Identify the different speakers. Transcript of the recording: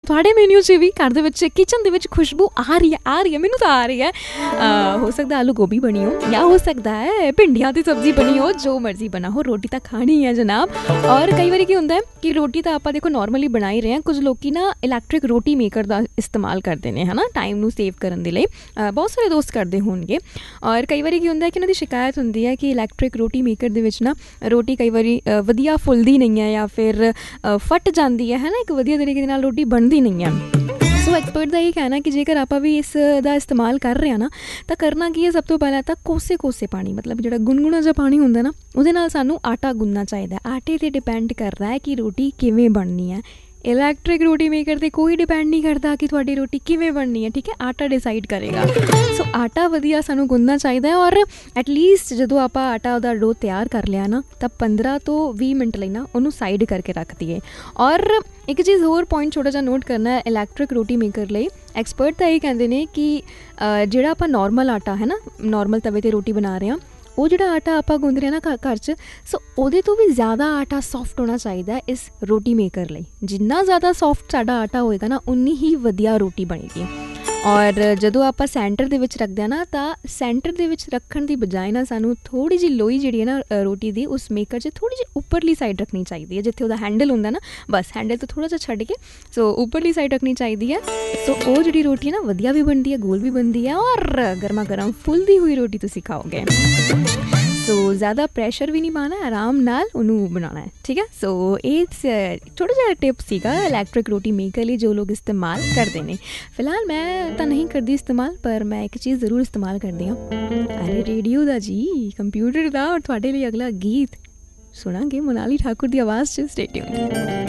Speaker 1: ਤੁਹਾਡੇ ਮੈਨਿਊ 'ਚ ਵੀ ਘਰ ਦੇ ਵਿੱਚ ਕਿਚਨ ਦੇ ਵਿੱਚ ਖੁਸ਼ਬੂ ਆ ਰਹੀ ਹੈ ਮੈਨੂੰ ਤਾਂ ਆ ਰਹੀ ਹੈ। ਹੋ ਸਕਦਾ ਆਲੂ ਗੋਭੀ ਬਣੀ ਹੋ ਜਾਂ ਹੋ ਸਕਦਾ ਹੈ ਭਿੰਡੀਆਂ ਦੀ ਸਬਜ਼ੀ ਬਣੀ ਹੋ, ਜੋ ਮਰਜ਼ੀ ਬਣਾ ਹੋ, ਰੋਟੀ ਤਾਂ ਖਾਣੀ ਹੈ ਜਨਾਬ। ਔਰ ਕਈ ਵਾਰੀ ਕੀ ਹੁੰਦਾ ਹੈ ਕਿ ਰੋਟੀ ਤਾਂ ਆਪਾਂ ਦੇਖੋ ਨੋਰਮਲੀ ਬਣਾ ਹੀ ਰਹੇ ਹਾਂ, ਕੁਝ ਲੋਕ ਨਾ ਇਲੈਕਟ੍ਰਿਕ ਰੋਟੀ ਮੇਕਰ ਦਾ ਇਸਤੇਮਾਲ ਕਰਦੇ ਨੇ, ਹੈ ਨਾ, ਟਾਈਮ ਨੂੰ ਸੇਵ ਕਰਨ ਦੇ ਲਈ। ਬਹੁਤ ਸਾਰੇ ਦੋਸਤ ਕਰਦੇ ਹੋਣਗੇ। ਔਰ ਕਈ ਵਾਰੀ ਕੀ ਹੁੰਦਾ ਕਿ ਉਹਨਾਂ ਦੀ ਸ਼ਿਕਾਇਤ ਹੁੰਦੀ ਹੈ ਕਿ ਇਲੈਕਟ੍ਰਿਕ ਰੋਟੀ ਮੇਕਰ ਦੇ ਵਿੱਚ ਨਾ ਰੋਟੀ ਕਈ ਵਾਰੀ ਵਧੀਆ ਫੁੱਲਦੀ ਨਹੀਂ ਹੈ ਜਾਂ ਫਿਰ ਫਟ ਜਾਂਦੀ ਹੈ ਨਾ, ਇੱਕ ਵਧੀਆ ਤਰੀਕੇ ਦੇ ਨਾਲ ਰੋਟੀ ਬਣਦੀ ਨਹੀਂ ਹੈ। ਸੋ ਐਕਸਪਰਟ ਦਾ ਇਹ ਕਹਿਣਾ ਕਿ ਜੇਕਰ ਆਪਾਂ ਵੀ ਇਸ ਦਾ ਇਸਤੇਮਾਲ ਕਰ ਰਹੇ ਹਾਂ ਨਾ, ਤਾਂ ਕਰਨਾ ਕੀ ਹੈ, ਸਭ ਤੋਂ ਪਹਿਲਾਂ ਤਾਂ ਕੋਸੇ ਪਾਣੀ, ਮਤਲਬ ਜਿਹੜਾ ਗੁਨਗੁਣਾ ਜਿਹਾ ਪਾਣੀ ਹੁੰਦਾ ਨਾ, ਉਹਦੇ ਨਾਲ ਸਾਨੂੰ ਆਟਾ ਗੁੰਨਣਾ ਚਾਹੀਦਾ। ਆਟੇ 'ਤੇ ਡਿਪੈਂਡ ਕਰਦਾ ਹੈ ਕਿ ਰੋਟੀ ਕਿਵੇਂ ਬਣਨੀ ਹੈ। ਇਲੈਕਟ੍ਰਿਕ ਰੋਟੀ ਮੇਕਰ 'ਤੇ ਕੋਈ ਡਿਪੈਂਡ ਨਹੀਂ ਕਰਦਾ ਕਿ ਤੁਹਾਡੀ ਰੋਟੀ ਕਿਵੇਂ ਬਣਨੀ ਹੈ, ਠੀਕ ਹੈ, ਆਟਾ ਡਿਸਾਈਡ ਕਰੇਗਾ। ਸੋ ਆਟਾ ਵਧੀਆ ਸਾਨੂੰ ਗੁੰਨਣਾ ਚਾਹੀਦਾ। ਔਰ ਐਟਲੀਸਟ ਜਦੋਂ ਆਪਾਂ ਆਟਾ ਉਹਦਾ ਡੋ ਤਿਆਰ ਕਰ ਲਿਆ ਨਾ, ਤਾਂ 15 ਤੋਂ 20 ਮਿੰਟ ਲਈ ਨਾ ਉਹਨੂੰ ਸਾਈਡ ਕਰਕੇ ਰੱਖ ਦਈਏ। ਔਰ ਇੱਕ ਚੀਜ਼ ਹੋਰ ਪੁਆਇੰਟ ਛੋਟਾ ਜਿਹਾ ਨੋਟ ਕਰਨਾ ਹੈ ਇਲੈਕਟ੍ਰਿਕ ਰੋਟੀ ਮੇਕਰ ਲਈ। ਐਕਸਪਰਟ ਤਾਂ ਇਹ ਕਹਿੰਦੇ ਨੇ ਕਿ ਜਿਹੜਾ ਆਪਾਂ ਨੋਰਮਲ ਆਟਾ ਹੈ ਨਾ, ਨੋਰਮਲ ਤਵੇ 'ਤੇ ਰੋਟੀ ਬਣਾ ਰਹੇ ਹਾਂ, ਉਹ ਜਿਹੜਾ ਆਟਾ ਆਪਾਂ ਗੁੰਦ ਰਹੇ ਹਾਂ ਨਾ ਘਰ 'ਚ, ਸੋ ਉਹਦੇ ਤੋਂ ਵੀ ਜ਼ਿਆਦਾ ਆਟਾ ਸੌਫਟ ਹੋਣਾ ਚਾਹੀਦਾ ਇਸ ਰੋਟੀ ਮੇਕਰ ਲਈ। ਜਿੰਨਾ ਜ਼ਿਆਦਾ ਸੌਫਟ ਸਾਡਾ ਆਟਾ ਹੋਏਗਾ ਨਾ, ਉਨੀ ਹੀ ਵਧੀਆ ਰੋਟੀ ਬਣੇਗੀ। ਔਰ ਜਦੋਂ ਆਪਾਂ ਸੈਂਟਰ ਦੇ ਵਿੱਚ ਰੱਖਦੇ ਹਾਂ ਨਾ, ਤਾਂ ਸੈਂਟਰ ਦੇ ਵਿੱਚ ਰੱਖਣ ਦੀ ਬਜਾਏ ਨਾ ਸਾਨੂੰ ਥੋੜ੍ਹੀ ਜਿਹੀ ਲੋਈ ਜਿਹੜੀ ਹੈ ਨਾ ਰੋਟੀ ਦੀ, ਉਸ ਮੇਕਰ 'ਚ ਥੋੜ੍ਹੀ ਜਿਹੀ ਉੱਪਰਲੀ ਸਾਈਡ ਰੱਖਣੀ ਚਾਹੀਦੀ ਹੈ, ਜਿੱਥੇ ਉਹਦਾ ਹੈਂਡਲ ਹੁੰਦਾ ਨਾ, ਬਸ ਹੈਂਡਲ ਤੋਂ ਥੋੜ੍ਹਾ ਜਿਹਾ ਛੱਡ ਕੇ ਸੋ ਉੱਪਰਲੀ ਸਾਈਡ ਰੱਖਣੀ ਚਾਹੀਦੀ ਹੈ। ਸੋ ਉਹ ਜਿਹੜੀ ਰੋਟੀ ਹੈ ਨਾ ਵਧੀਆ ਵੀ ਬਣਦੀ ਹੈ, ਗੋਲ ਵੀ ਬਣਦੀ ਹੈ, ਔਰ ਗਰਮਾ ਗਰਮ ਫੁੱਲਦੀ ਹੋਈ ਰੋਟੀ ਤੁਸੀਂ ਖਾਓਗੇ। ਸੋ ਜ਼ਿਆਦਾ ਪ੍ਰੈਸ਼ਰ ਵੀ ਨਹੀਂ ਪਾਉਣਾ, ਆਰਾਮ ਨਾਲ ਉਹਨੂੰ ਬਣਾਉਣਾ ਹੈ, ਠੀਕ ਹੈ। ਸੋ ਇਹ ਛੋਟਾ ਜਿਹਾ ਟਿਪ ਸੀਗਾ ਇਲੈਕਟ੍ਰਿਕ ਰੋਟੀ ਮੇਕਰ ਲਈ ਜੋ ਲੋਕ ਇਸਤੇਮਾਲ ਕਰਦੇ ਨੇ। ਫਿਲਹਾਲ ਮੈਂ ਤਾਂ ਨਹੀਂ ਕਰਦੀ ਇਸਤੇਮਾਲ, ਪਰ ਮੈਂ ਇੱਕ ਚੀਜ਼ ਜ਼ਰੂਰ ਇਸਤੇਮਾਲ ਕਰਦੀ ਹਾਂ, ਅਰੇ ਰੇਡੀਓ ਦਾ ਜੀ, ਕੰਪਿਊਟਰ ਦਾ। ਔਰ ਤੁਹਾਡੇ ਲਈ ਅਗਲਾ ਗੀਤ ਸੁਣਾਂਗੇ ਮੋਨਾਲੀ ਠਾਕੁਰ ਦੀ ਆਵਾਜ਼ 'ਚ। Stay tuned.